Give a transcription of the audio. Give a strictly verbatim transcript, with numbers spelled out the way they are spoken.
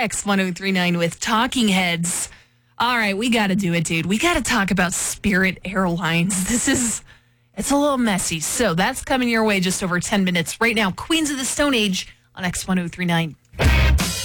X ten thirty-nine with Talking Heads. All right, we got to do it, dude. We got to talk about Spirit Airlines. This is, it's a little messy. So that's coming your way just over ten minutes right now. Queens of the Stone Age on X ten thirty-nine.